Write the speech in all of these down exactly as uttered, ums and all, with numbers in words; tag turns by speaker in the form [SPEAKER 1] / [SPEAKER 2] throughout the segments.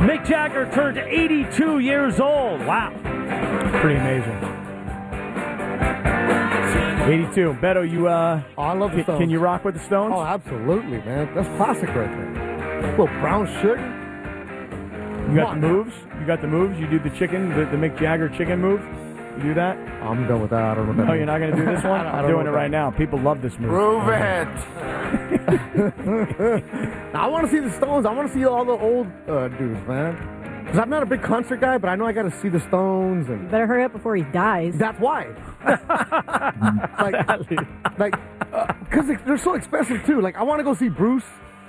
[SPEAKER 1] Mick Jagger turned eighty-two years old. Wow.
[SPEAKER 2] Pretty amazing. eighty-two. Beto, you, uh,
[SPEAKER 3] oh, I love the
[SPEAKER 2] can,
[SPEAKER 3] Stones.
[SPEAKER 2] can you rock with the Stones?
[SPEAKER 3] Oh, absolutely, man. That's classic right there. A little brown sugar.
[SPEAKER 2] You got the moves? You got the moves? You do the chicken, the, the Mick Jagger chicken move? You do that?
[SPEAKER 3] I'm done with that. I don't know what that
[SPEAKER 2] No,
[SPEAKER 3] means.
[SPEAKER 2] you're not going to do this one?
[SPEAKER 3] I
[SPEAKER 2] I'm
[SPEAKER 3] don't
[SPEAKER 2] doing
[SPEAKER 3] know
[SPEAKER 2] it
[SPEAKER 3] what
[SPEAKER 2] right now. People love this move.
[SPEAKER 4] Prove it.
[SPEAKER 3] I want to see the Stones. I want to see all the old uh, dudes, man. Because I'm not a big concert guy, but I know I got to see the Stones. And
[SPEAKER 5] Better hurry up before he dies.
[SPEAKER 3] that's why. like, like, because they're so expensive too. Like, I want to go see Bruce.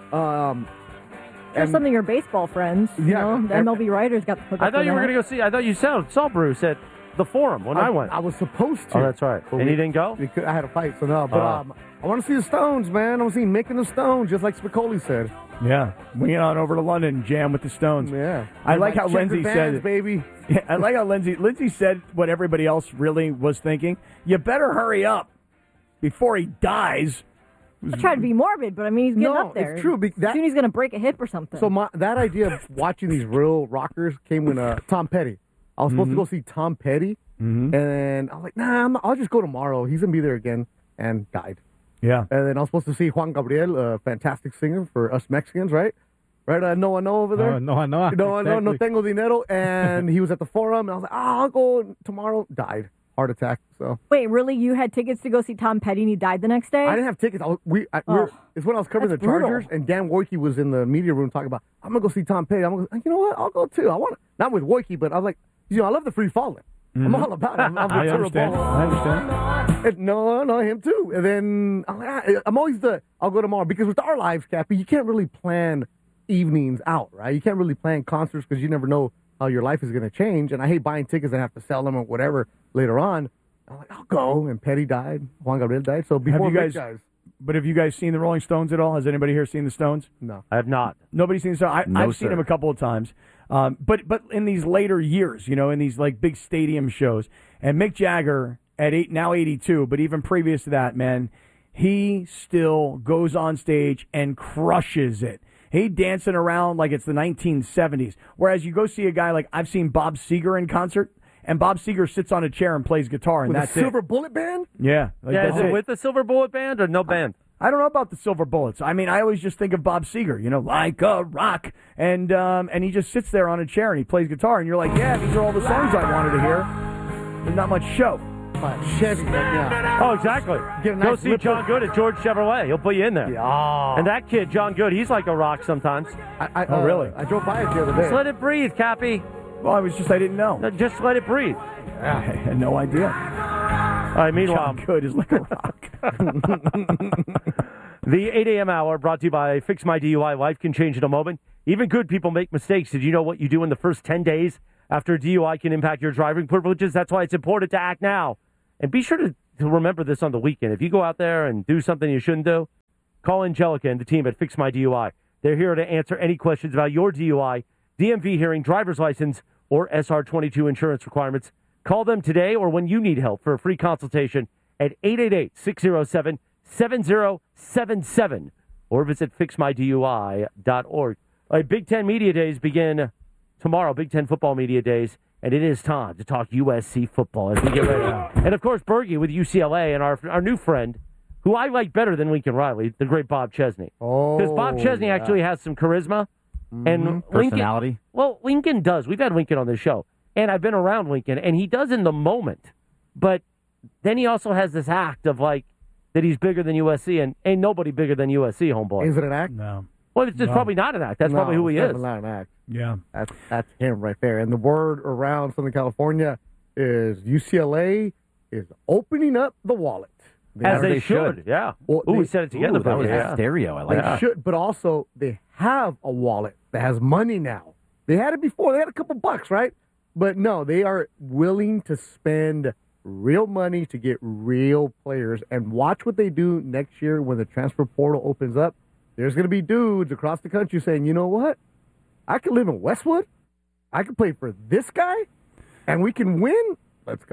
[SPEAKER 3] Um,
[SPEAKER 5] There's
[SPEAKER 3] and-
[SPEAKER 5] some of your baseball friends. You
[SPEAKER 3] Yeah,
[SPEAKER 5] know, the
[SPEAKER 3] and-
[SPEAKER 5] M L B writers got the hook
[SPEAKER 1] I
[SPEAKER 5] up
[SPEAKER 1] thought
[SPEAKER 5] for
[SPEAKER 1] you were
[SPEAKER 5] that.
[SPEAKER 1] going to go see, I thought you saw, saw Bruce at the Forum when I,
[SPEAKER 3] I
[SPEAKER 1] went.
[SPEAKER 3] I was supposed to.
[SPEAKER 1] Oh, that's right.
[SPEAKER 3] But
[SPEAKER 1] And
[SPEAKER 3] we-
[SPEAKER 1] you didn't go?
[SPEAKER 3] Because I had a fight, so no. But
[SPEAKER 1] Oh.
[SPEAKER 3] um, I want to see the Stones, man. I want to see Mick and the Stones, just like Spicoli said.
[SPEAKER 2] Yeah. Wing it on over to London and jam with the Stones.
[SPEAKER 3] Yeah.
[SPEAKER 2] I like
[SPEAKER 3] My
[SPEAKER 2] how
[SPEAKER 3] checkered
[SPEAKER 2] Lindsay
[SPEAKER 3] bands,
[SPEAKER 2] said,
[SPEAKER 3] baby.
[SPEAKER 2] Yeah, I like how Lindsay, Lindsay said what everybody else really was thinking. You better hurry up before he dies.
[SPEAKER 5] I tried to be morbid, but I mean, he's getting
[SPEAKER 3] No,
[SPEAKER 5] up there.
[SPEAKER 3] it's true, be- that-
[SPEAKER 5] Soon he's going to break a hip or something.
[SPEAKER 3] So my, that idea of watching these real rockers came when uh, Tom Petty. I was supposed
[SPEAKER 2] Mm-hmm.
[SPEAKER 3] to go see Tom Petty, and I was like, nah, I'm, I'll just go tomorrow. He's going to be there again, and died.
[SPEAKER 2] Yeah.
[SPEAKER 3] And then I was supposed to see Juan Gabriel, a fantastic singer for us Mexicans, right? Right, uh, no, I know over there.
[SPEAKER 6] Oh, no, I know.
[SPEAKER 3] No, I know, no
[SPEAKER 6] Exactly.
[SPEAKER 3] tengo dinero. And he was at the Forum, and I was like, oh, I'll go tomorrow. Died. Heart attack. So
[SPEAKER 5] Wait, really? You had tickets to go see Tom Petty and he died the next day?
[SPEAKER 3] I didn't have tickets. I was, we, I, we were,
[SPEAKER 5] Oh,
[SPEAKER 3] it's when I was covering the
[SPEAKER 5] that's brutal.
[SPEAKER 3] Chargers, and Dan Wojcicki was in the media room talking about, I'm going to go see Tom Petty. I'm gonna, you know what? I'll go too. I want to. Not with Wojcicki, but I was like, you know, I love the free falling. I'm all about it. I'm, I'm
[SPEAKER 2] Mm-hmm. I
[SPEAKER 3] Ventura
[SPEAKER 2] understand.
[SPEAKER 3] Ball.
[SPEAKER 2] I understand.
[SPEAKER 3] And no, no, him too. And then I'm, like, ah, I'm always the, I'll go tomorrow. Because with our lives, Cappy, you can't really plan evenings out, right? You can't really plan concerts because you never know how your life is going to change. And I hate buying tickets and have to sell them or whatever later on. I'm like, I'll go. And Petty died. Juan Gabriel died. So before
[SPEAKER 2] Have you
[SPEAKER 3] Mick
[SPEAKER 2] guys,
[SPEAKER 3] dies,
[SPEAKER 2] but have you guys seen the Rolling Stones at all? Has anybody here seen the Stones?
[SPEAKER 3] no.
[SPEAKER 1] I have not.
[SPEAKER 2] Nobody's seen the Stones. I,
[SPEAKER 4] No,
[SPEAKER 2] I've seen
[SPEAKER 4] sir.
[SPEAKER 2] them a couple of times. Um, but but in these later years, you know, in these like big stadium shows, and Mick Jagger at eight, now eighty-two, but even previous to that, man, he still goes on stage and crushes it. He dancing around like it's the nineteen seventies. Whereas you go see a guy like, I've seen Bob Seger in concert, and Bob Seger sits on a chair and plays guitar, and
[SPEAKER 3] With
[SPEAKER 2] that's
[SPEAKER 3] a silver
[SPEAKER 2] it.
[SPEAKER 3] bullet band?
[SPEAKER 2] Yeah. Like
[SPEAKER 1] Yeah,
[SPEAKER 2] that's
[SPEAKER 1] is it
[SPEAKER 2] it.
[SPEAKER 1] with the Silver Bullet Band or no band?
[SPEAKER 2] I don't know about the Silver Bullets. I mean, I always just think of Bob Seger, you know, like a rock. And um, and he just sits there on a chair and he plays guitar. And you're like, yeah, these are all the songs I wanted to hear. There's not much show.
[SPEAKER 3] Uh, Chevy, yeah.
[SPEAKER 1] Oh, exactly.
[SPEAKER 3] Get a
[SPEAKER 1] Go
[SPEAKER 3] nice
[SPEAKER 1] see
[SPEAKER 3] lip-
[SPEAKER 1] John Good at George Chevrolet. He'll put you in there.
[SPEAKER 3] Yeah.
[SPEAKER 1] And that kid, John Good, he's like a rock sometimes.
[SPEAKER 3] I, I,
[SPEAKER 2] Oh,
[SPEAKER 3] uh,
[SPEAKER 2] really?
[SPEAKER 3] I drove by it the other day.
[SPEAKER 1] Just let it breathe, Cappy.
[SPEAKER 2] Well, I was just, I didn't know.
[SPEAKER 1] No, Just let it breathe.
[SPEAKER 2] I had no idea.
[SPEAKER 1] All right, meanwhile,
[SPEAKER 2] John Good is like a rock.
[SPEAKER 1] the eight a.m. hour brought to you by Fix My D U I. Life can change in a moment. Even good people make mistakes. Did you know what you do in the first ten days after a D U I can impact your driving privileges? That's why it's important to act now. And be sure to, to remember this on the weekend. If you go out there and do something you shouldn't do, call Angelica and the team at Fix My D U I. They're here to answer any questions about your D U I, D M V hearing, driver's license, or S R twenty-two insurance requirements. Call them today or when you need help for a free consultation at eight eight eight, six oh seven, seven oh seven seven or visit fix my D U I dot org. All right, Big Ten Media Days begin tomorrow, Big Ten Football Media Days, and it is time to talk U S C football as we get ready. And, of course, Bergie with U C L A and our our new friend, who I like better than Lincoln Riley, the great Bob Chesney. Because
[SPEAKER 3] Oh,
[SPEAKER 1] Bob Chesney
[SPEAKER 3] yeah.
[SPEAKER 1] actually has some charisma. And Lincoln,
[SPEAKER 4] Personality.
[SPEAKER 1] well, Lincoln does. We've had Lincoln on this show, and I've been around Lincoln, and he does in the moment. But then he also has this act of, like, that he's bigger than U S C, and ain't nobody bigger than U S C, homeboy.
[SPEAKER 3] Is it an act?
[SPEAKER 2] No.
[SPEAKER 1] Well, it's, it's
[SPEAKER 2] No.
[SPEAKER 1] probably not an act. That's
[SPEAKER 3] No,
[SPEAKER 1] probably who he
[SPEAKER 3] it's
[SPEAKER 1] is.
[SPEAKER 3] definitely not an act.
[SPEAKER 2] Yeah.
[SPEAKER 3] That's that's him right there. And the word around Southern California is U C L A is opening up the wallet.
[SPEAKER 1] As
[SPEAKER 4] They
[SPEAKER 1] they,
[SPEAKER 4] they
[SPEAKER 1] should.
[SPEAKER 4] should.
[SPEAKER 1] yeah.
[SPEAKER 3] Well,
[SPEAKER 1] Ooh,
[SPEAKER 3] they-
[SPEAKER 1] we said it together.
[SPEAKER 4] Ooh, that was
[SPEAKER 1] Bergie, yeah.
[SPEAKER 4] stereo. I
[SPEAKER 3] They
[SPEAKER 4] like that.
[SPEAKER 3] should, but also they have a wallet that has money now. They had it before. They had a couple bucks, right? But no, they are willing to spend real money to get real players. And watch what they do next year when the transfer portal opens up. There's going to be dudes across the country saying, you know what? I could live in Westwood. I could play for this guy, and we can win. Let's go.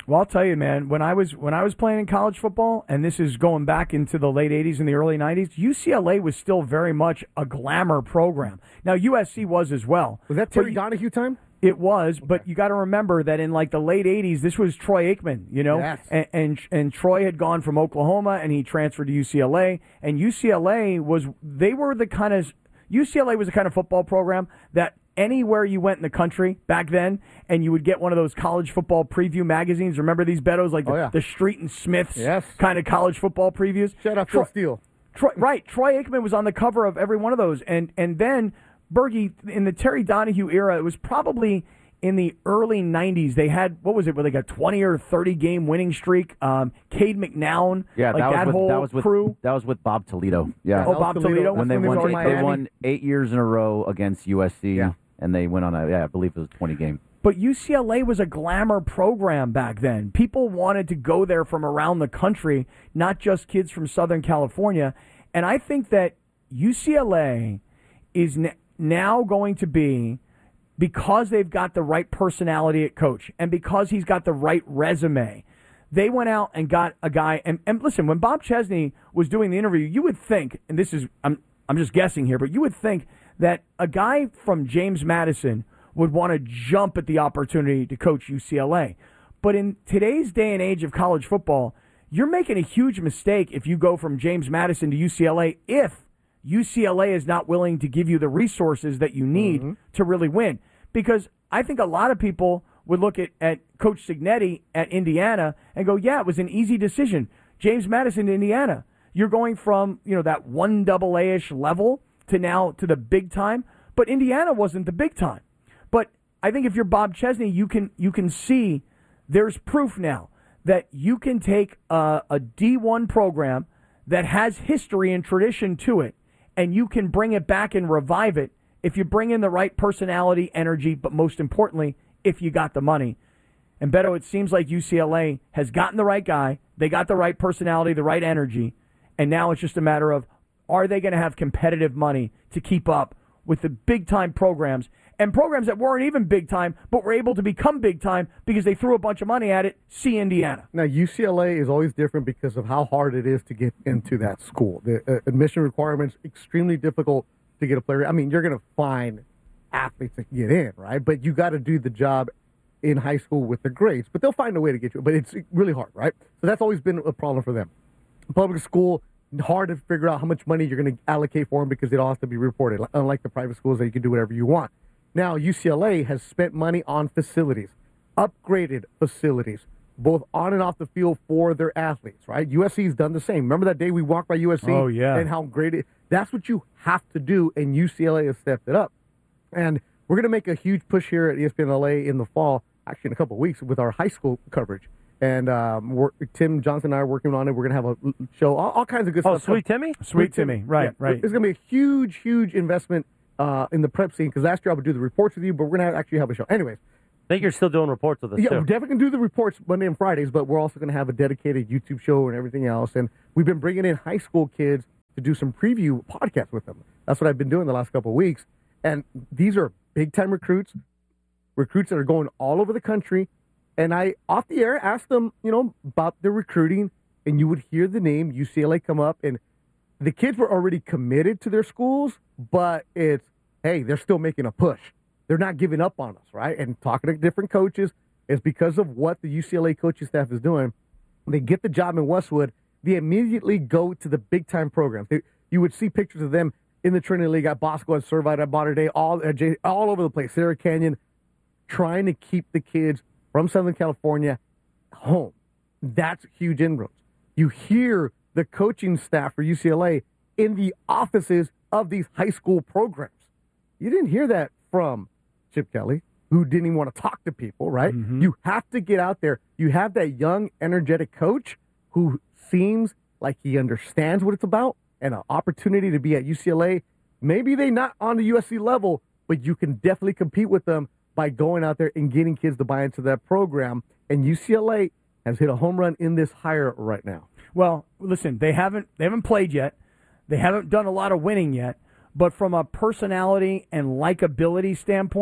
[SPEAKER 2] Well, I'll tell you, man. When I was when I was playing in college football, and this is going back into the late eighties and the early nineties, U C L A was still very much a glamour program. Now U S C was as well.
[SPEAKER 3] Was that Terry Donahue time?
[SPEAKER 2] It was, but you got to remember that in like the late eighties, this was Troy Aikman, you know,
[SPEAKER 3] Yes.
[SPEAKER 2] and, and and Troy had gone from Oklahoma and he transferred to U C L A, and U C L A was they were the kind of U C L A was the kind of football program that anywhere you went in the country back then, and you would get one of those college football preview magazines. Remember these, Betos, like the,
[SPEAKER 3] Oh, yeah.
[SPEAKER 2] the Street and Smiths
[SPEAKER 3] Yes.
[SPEAKER 2] kind of college football previews.
[SPEAKER 3] Shout out
[SPEAKER 2] Troy,
[SPEAKER 3] Phil Steele.
[SPEAKER 2] Troy, right, Troy Aikman was on the cover of every one of those, and and then Bergie in the Terry Donahue era, it was probably in the early nineties. They had what was it, with like a twenty or thirty game winning streak. Um, Cade McNown,
[SPEAKER 4] Yeah,
[SPEAKER 2] like
[SPEAKER 4] that,
[SPEAKER 2] that
[SPEAKER 4] was with,
[SPEAKER 2] whole
[SPEAKER 4] that was with
[SPEAKER 2] crew.
[SPEAKER 4] that was with Bob Toledo. Yeah,
[SPEAKER 2] Oh, Bob Toledo.
[SPEAKER 3] Toledo.
[SPEAKER 4] when they
[SPEAKER 3] That's
[SPEAKER 4] won,
[SPEAKER 3] when
[SPEAKER 4] they,
[SPEAKER 3] were in
[SPEAKER 4] they
[SPEAKER 3] Miami.
[SPEAKER 4] won eight years in a row against U S C,
[SPEAKER 3] Yeah.
[SPEAKER 4] and they went on a yeah, I believe it was a twenty game.
[SPEAKER 2] But U C L A was a glamour program back then. People wanted to go there from around the country, not just kids from Southern California. And I think that U C L A is n- now going to be, because they've got the right personality at coach and because he's got the right resume, they went out and got a guy. And, and listen, when Bob Chesney was doing the interview, you would think, and this is, I'm, I'm just guessing here, but you would think that a guy from James Madison would want to jump at the opportunity to coach U C L A. But in today's day and age of college football, you're making a huge mistake if you go from James Madison to U C L A if U C L A is not willing to give you the resources that you need mm-hmm. to really win. Because I think a lot of people would look at, at Coach Cignetti at Indiana and go, yeah, it was an easy decision. James Madison to Indiana. You're going from, you know, that one double A-ish level to now to the big time. But Indiana wasn't the big time. But I think if you're Bob Chesney, you can you can see there's proof now that you can take a, a D one program that has history and tradition to it, and you can bring it back and revive it if you bring in the right personality, energy, but most importantly, if you got the money. And Beto, it seems like U C L A has gotten the right guy, they got the right personality, the right energy, and now it's just a matter of, are they going to have competitive money to keep up with the big-time programs, and programs that weren't even big-time, but were able to become big-time because they threw a bunch of money at it, see Indiana.
[SPEAKER 3] Now, U C L A is always different because of how hard it is to get into that school. The uh, admission requirements, extremely difficult to get a player. I mean, you're going to find athletes that can get in, right? But you got to do the job in high school with the grades. But they'll find a way to get you. But it's really hard, right? So that's always been a problem for them. Public school, hard to figure out how much money you're going to allocate for them because it all has to be reported, unlike the private schools that you can do whatever you want. Now, U C L A has spent money on facilities, upgraded facilities, both on and off the field for their athletes, right? U S C's done the same. Remember that day we walked by U S C?
[SPEAKER 2] Oh, yeah.
[SPEAKER 3] And how great it That's what you have to do, and U C L A has stepped it up. And we're going to make a huge push here at E S P N L A in the fall, actually in a couple of weeks, with our high school coverage. And um, we're, Tim Johnson and I are working on it. We're going to have a show, all, all kinds of good
[SPEAKER 1] oh,
[SPEAKER 3] stuff.
[SPEAKER 1] Oh, Sweet Timmy?
[SPEAKER 2] Sweet Timmy, right,
[SPEAKER 3] yeah,
[SPEAKER 2] right.
[SPEAKER 3] It's going to be a huge, huge investment uh, in the prep scene, because last year I would do the reports with you, but we're going to actually have a show. Anyways.
[SPEAKER 1] I think you're still doing reports with us,
[SPEAKER 3] Yeah,
[SPEAKER 1] too.
[SPEAKER 3] we're definitely going to do the reports Monday and Fridays, but we're also going to have a dedicated YouTube show and everything else. And we've been bringing in high school kids to do some preview podcasts with them. That's what I've been doing the last couple of weeks. And these are big-time recruits, recruits that are going all over the country. And I, off the air, asked them, you know, about their recruiting, and you would hear the name U C L A come up, and the kids were already committed to their schools, but it's, hey, they're still making a push. They're not giving up on us, right? And talking to different coaches, it's because of what the U C L A coaching staff is doing. They get the job in Westwood, they immediately go to the big-time programs. They, you would see pictures of them in the Trinity League at Bosco, at Servite, at Bonner Day, all, at J, all over the place, Sarah Canyon, trying to keep the kids from Southern California home. That's huge inroads. You hear the coaching staff for U C L A in the offices of these high school programs. You didn't hear that from Chip Kelly, who didn't even want to talk to people, right? Mm-hmm. You have to get out there. You have that young, energetic coach who seems like he understands what it's about, and an opportunity to be at U C L A. Maybe they're not on the U S C level, but you can definitely compete with them by going out there and getting kids to buy into that program. And U C L A has hit a home run in this hire right now.
[SPEAKER 2] Well, listen, they haven't they haven't played yet. They haven't done a lot of winning yet. But from a personality and likability standpoint,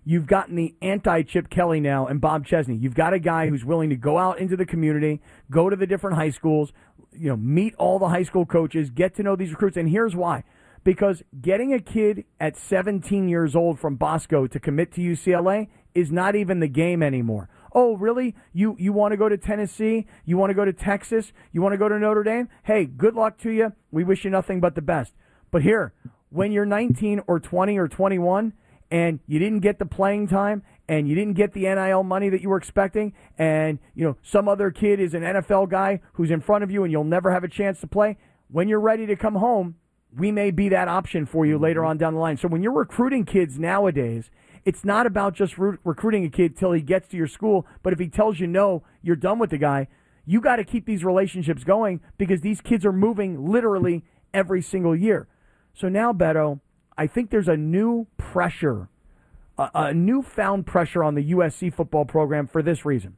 [SPEAKER 2] You've gotten the anti-Chip Kelly now and Bob Chesney. You've got a guy who's willing to go out into the community, go to the different high schools, you know, meet all the high school coaches, get to know these recruits. And here's why. Because getting a kid at seventeen years old from Bosco to commit to U C L A is not even the game anymore. Oh, really? You you want to go to Tennessee? You want to go to Texas? You want to go to Notre Dame? Hey, good luck to you. We wish you nothing but the best. But here, when you're nineteen or twenty or twenty-one and you didn't get the playing time and you didn't get the N I L money that you were expecting, and you know some other kid is an N F L guy who's in front of you and you'll never have a chance to play, when you're ready to come home, we may be that option for you later on down the line. So when you're recruiting kids nowadays, it's not about just re- recruiting a kid till he gets to your school, but if he tells you no, you're done with the guy. You got to keep these relationships going because these kids are moving literally every single year. So now, Beto, I think there's a new pressure, a, a newfound pressure on the U S C football program for this reason.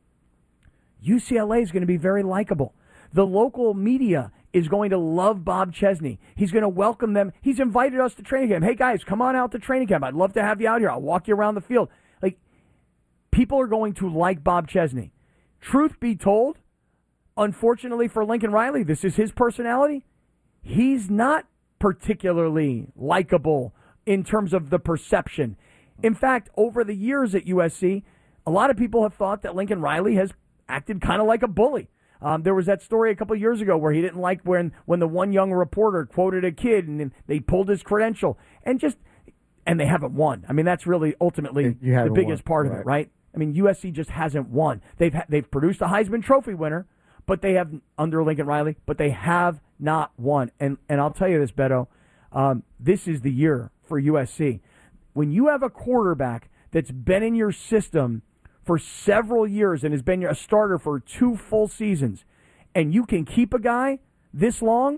[SPEAKER 2] U C L A is going to be very likable. The local media is going to love Bob Chesney. He's going to welcome them. He's invited us to training camp. Hey, guys, come on out to training camp. I'd love to have you out here. I'll walk you around the field. Like, people are going to like Bob Chesney. Truth be told, unfortunately for Lincoln Riley, this is his personality. He's not particularly likable in terms of the perception. In fact, over the years at U S C, a lot of people have thought that Lincoln Riley has acted kind of like a bully. Um, there was that story a couple of years ago where he didn't like when, when the one young reporter quoted a kid and they pulled his credential and just and they haven't won. I mean, that's really ultimately the biggest
[SPEAKER 3] won,
[SPEAKER 2] part
[SPEAKER 3] right.
[SPEAKER 2] of it, right? I mean, U S C just hasn't won. They've ha- they've produced a Heisman Trophy winner, but they have under Lincoln Riley, but they have not won. And and I'll tell you this, Beto, um, this is the year for U S C. When you have a quarterback that's been in your system for several years and has been a starter for two full seasons, and you can keep a guy this long,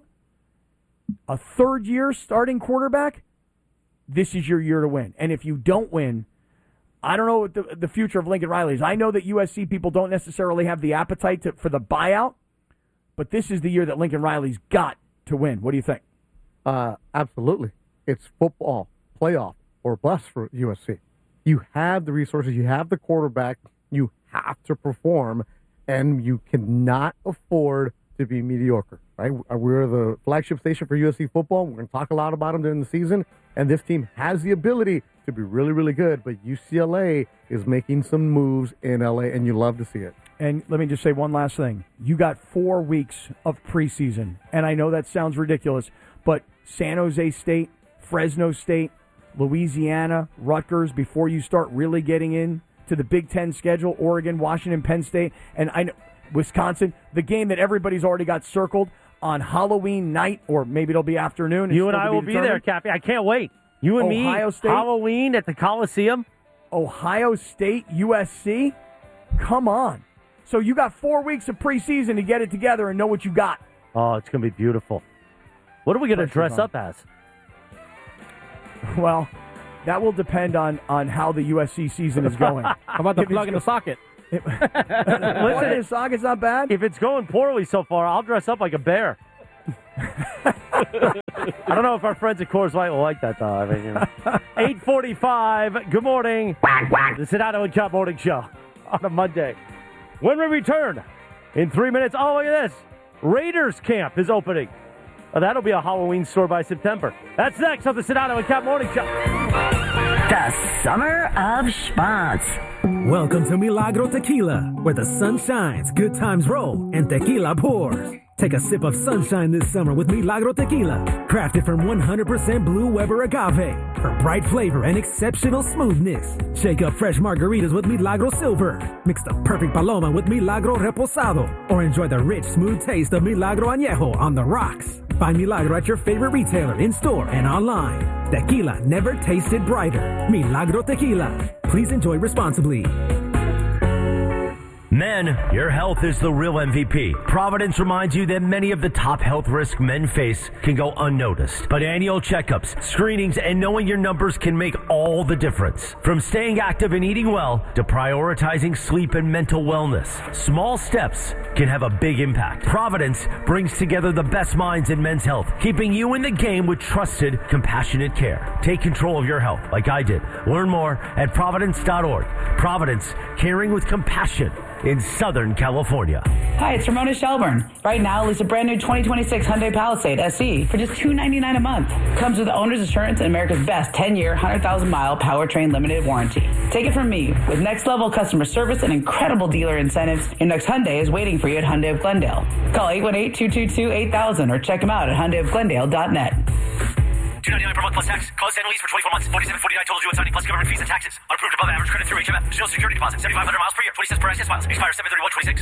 [SPEAKER 2] a third year starting quarterback, this is your year to win. And if you don't win, I don't know what the, the future of Lincoln Riley is. I know that U S C people don't necessarily have the appetite to, for the buyout, but this is the year that Lincoln Riley's got to win. What do you think?
[SPEAKER 3] Uh, absolutely. It's football, playoff, or bust for U S C. You have the resources, you have the quarterback, you have to perform, and you cannot afford to be mediocre, right? We're the flagship station for U S C football. We're going to talk a lot about them during the season, and this team has the ability to be really, really good, but U C L A is making some moves in L A, and you love to see it.
[SPEAKER 2] And let me just say one last thing. You got four weeks of preseason, and I know that sounds ridiculous, but San Jose State, Fresno State, Louisiana, Rutgers, before you start really getting in to the Big Ten schedule, Oregon, Washington, Penn State, and I know Wisconsin, the game that everybody's already got circled on Halloween night, or maybe it'll be afternoon.
[SPEAKER 1] You and I will be there, Cappy. I can't wait. You and
[SPEAKER 2] Ohio
[SPEAKER 1] me,
[SPEAKER 2] State,
[SPEAKER 1] Halloween at the Coliseum.
[SPEAKER 2] Ohio State, U S C. Come on. So you got four weeks of preseason to get it together and know what you got.
[SPEAKER 1] Oh, it's going to be beautiful. What are we going to dress up as?
[SPEAKER 2] Well, that will depend on, on how the U S C season is going.
[SPEAKER 6] How about the plug in the socket?
[SPEAKER 2] Listen, the socket's not bad.
[SPEAKER 1] If it's going poorly so far, I'll dress up like a bear. I don't know if our friends at Coors Light will like that, though. I mean, you know. eight forty-five, good morning. The Sedano and Chop Morning Show on a Monday. When we return in three minutes, oh, look at this. Raiders camp is opening. Oh, that'll be a Halloween store by September. That's next on the Sedano and Chop Morning Show.
[SPEAKER 7] The Summer of Spots.
[SPEAKER 8] Welcome to Milagro Tequila, where the sun shines, good times roll, and tequila pours. Take a sip of sunshine this summer with Milagro Tequila, crafted from one hundred percent Blue Weber agave for bright flavor and exceptional smoothness. Shake up fresh margaritas with Milagro Silver. Mix the perfect paloma with Milagro Reposado, or enjoy the rich, smooth taste of Milagro Añejo on the rocks. Find Milagro at your favorite retailer, in-store and online. Tequila never tasted brighter. Milagro Tequila. Please enjoy responsibly.
[SPEAKER 6] Men, your health is the real M V P. Providence reminds you that many of the top health risks men face can go unnoticed. But annual checkups, screenings, and knowing your numbers can make all the difference. From staying active and eating well to prioritizing sleep and mental wellness, small steps can have a big impact. Providence brings together the best minds in men's health, keeping you in the game with trusted, compassionate care. Take control of your health like I did. Learn more at providence dot org. Providence, caring with compassion in Southern California.
[SPEAKER 9] Hi, it's Ramona Shelburne. Right now, lease a brand new twenty twenty-six Hyundai Palisade S E for just two hundred ninety-nine dollars a month. Comes with owner's insurance and America's best ten-year, one hundred thousand mile powertrain limited warranty. Take it from me. With next-level customer service and incredible dealer incentives, your next Hyundai is waiting for you at Hyundai of Glendale. Call eight one eight, two two two, eight thousand or check them out at hyundai of glendale dot net.
[SPEAKER 6] two hundred ninety-nine dollars per month plus tax. Closed and lease for twenty-four months. forty-seven forty-nine total due on signing plus government fees and taxes. Unapproved above average credit through H M F. Zero security deposit. seventy-five hundred miles per year. twenty cents per access miles. Expires seven thirty-one twenty-six.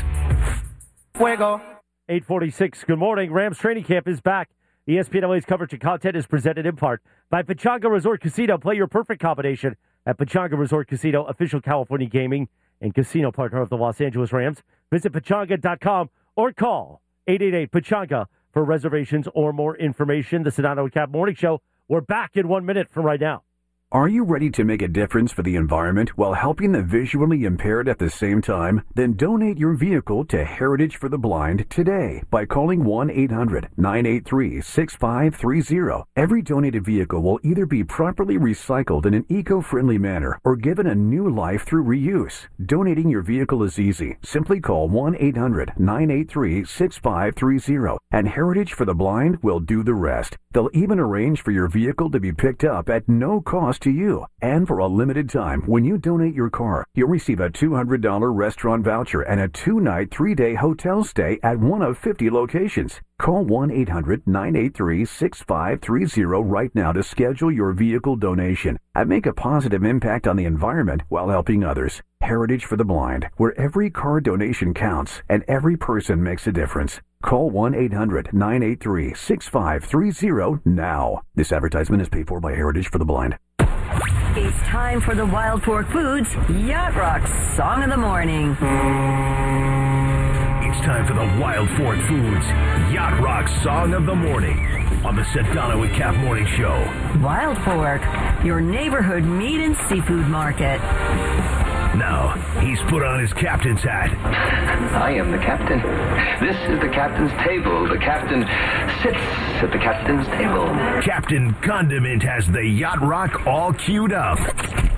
[SPEAKER 3] Fuego.
[SPEAKER 1] eight forty-six. Good morning. Rams training camp is back. E S P N L A's coverage and content is presented in part by Pechanga Resort Casino. Play your perfect combination at Pechanga Resort Casino, official California gaming and casino partner of the Los Angeles Rams. Visit pechanga dot com or call eight eight eight Pechanga for reservations or more information. The Sedano and Cap Morning Show. We're back in one minute from right now.
[SPEAKER 10] Are you ready to make a difference for the environment while helping the visually impaired at the same time? Then donate your vehicle to Heritage for the Blind today by calling one eight hundred, nine eight three, six five three zero. Every donated vehicle will either be properly recycled in an eco-friendly manner or given a new life through reuse. Donating your vehicle is easy. Simply call one eight hundred, nine eight three, six five three zero and Heritage for the Blind will do the rest. They'll even arrange for your vehicle to be picked up at no cost to you. And for a limited time, when you donate your car, you'll receive a two hundred dollars restaurant voucher and a two-night, three-day hotel stay at one of fifty locations. Call one eight hundred, nine eight three, six five three zero right now to schedule your vehicle donation and make a positive impact on the environment while helping others. Heritage for the Blind, where every car donation counts and every person makes a difference. Call one eight hundred, nine eight three, six five three zero now. This advertisement is paid for by Heritage for the Blind.
[SPEAKER 7] It's time for the Wild Fork Foods Yacht Rock Song of the Morning.
[SPEAKER 8] It's time for the Wild Fork Foods Yacht Rock Song of the Morning on the Sedano and Cap Morning Show.
[SPEAKER 7] Wild Fork, your neighborhood meat and seafood market.
[SPEAKER 8] Now, he's put on his captain's hat.
[SPEAKER 11] I am the captain. This is the captain's table. The captain sits at the captain's table.
[SPEAKER 8] Captain Condiment has the Yacht Rock all queued up.